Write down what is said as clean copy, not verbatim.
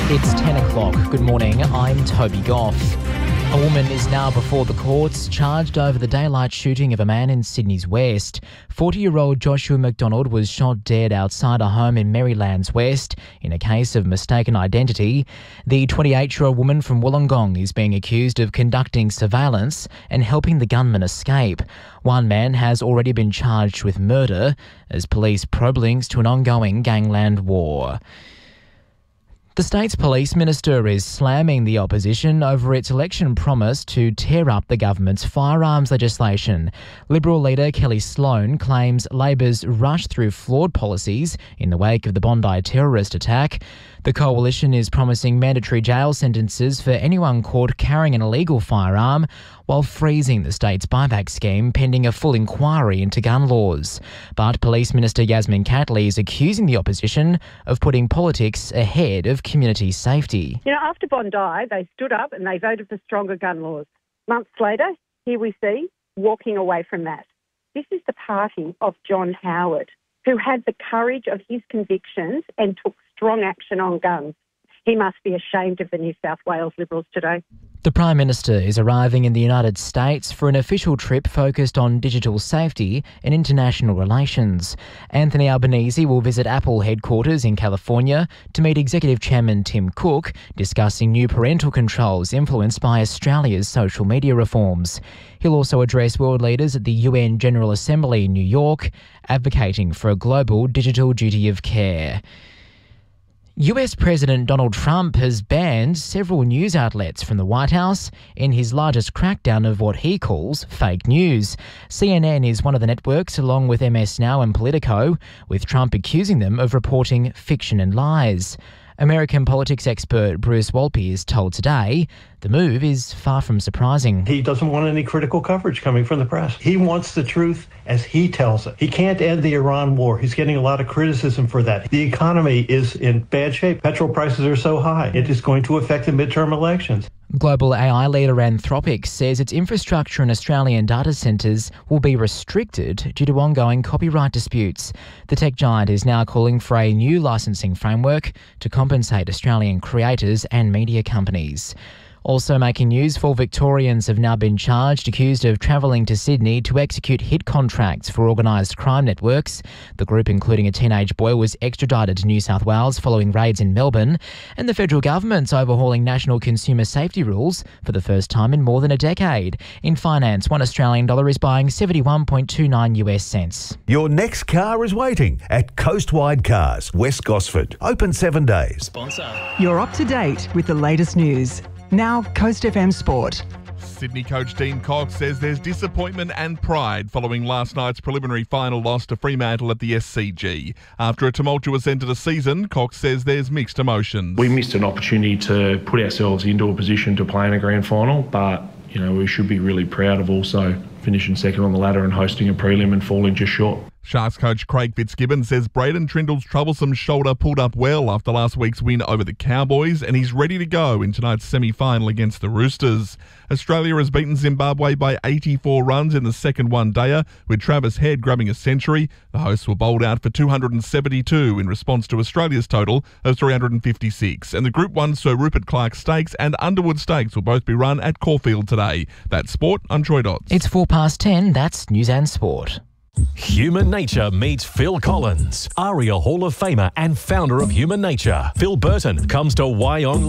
It's 10 o'clock. Good morning, I'm Toby Goff. A woman is now before the courts, charged over the daylight shooting of a man in Sydney's West. 40-year-old Joshua McDonald was shot dead outside a home in Maryland's West in a case of mistaken identity. The 28-year-old woman from Wollongong is being accused of conducting surveillance and helping the gunman escape. One man has already been charged with murder as police probe links to an ongoing gangland war. The state's police minister is slamming the opposition over its election promise to tear up the government's firearms legislation. Liberal leader Kelly Sloan claims Labor's rushed through flawed policies in the wake of the Bondi terrorist attack. The coalition is promising mandatory jail sentences for anyone caught carrying an illegal firearm, while freezing the state's buyback scheme pending a full inquiry into gun laws. But Police Minister Yasmin Catley is accusing the opposition of putting politics ahead of community safety. You know, after Bondi, they stood up and they voted for stronger gun laws. Months later, here we see walking away from that. This is the party of John Howard, who had the courage of his convictions and took strong action on guns. He must be ashamed of the New South Wales Liberals today. The Prime Minister is arriving in the United States for an official trip focused on digital safety and international relations. Anthony Albanese will visit Apple headquarters in California to meet Executive Chairman Tim Cook, discussing new parental controls influenced by Australia's social media reforms. He'll also address world leaders at the UN General Assembly in New York, advocating for a global digital duty of care. US President Donald Trump has banned several news outlets from the White House in his largest crackdown of what he calls fake news. CNN is one of the networks, along with MS Now and Politico, with Trump accusing them of reporting fiction and lies. American politics expert Bruce Wolpe is told today the move is far from surprising. He doesn't want any critical coverage coming from the press. He wants the truth as he tells it. He can't end the Iran war. He's getting a lot of criticism for that. The economy is in bad shape. Petrol prices are so high. It is going to affect the midterm elections. Global AI leader Anthropic says its infrastructure in Australian data centres will be restricted due to ongoing copyright disputes. The tech giant is now calling for a new licensing framework to compensate Australian creators and media companies. Also making news, 4 Victorians have now been charged, accused of travelling to Sydney to execute hit contracts for organised crime networks. The group, including a teenage boy, was extradited to New South Wales following raids in Melbourne. And the federal government's overhauling national consumer safety rules for the first time in more than a decade. In finance, $1 Australian is buying 71.29 US cents. Your next car is waiting at Coastwide Cars, West Gosford. Open 7 days. Sponsor. You're up to date with the latest news. Now, Coast FM Sport. Sydney coach Dean Cox says there's disappointment and pride following last night's preliminary final loss to Fremantle at the SCG. After a tumultuous end to the season, Cox says there's mixed emotions. We missed an opportunity to put ourselves into a position to play in a grand final, but we should be really proud of also finishing second on the ladder and hosting a prelim and falling just short. Sharks coach Craig Fitzgibbon says Braden Trindle's troublesome shoulder pulled up well after last week's win over the Cowboys, and he's ready to go in tonight's semi-final against the Roosters. Australia has beaten Zimbabwe by 84 runs in the second one-dayer, with Travis Head grabbing a century. The hosts were bowled out for 272 in response to Australia's total of 356. And the Group 1 Sir Rupert Clarke Stakes and Underwood Stakes will both be run at Caulfield today. That's sport. I'm Troy Dodds. It's 10:04. That's News and Sport. Human Nature meets Phil Collins, ARIA Hall of Famer and founder of Human Nature. Phil Burton comes to Wyong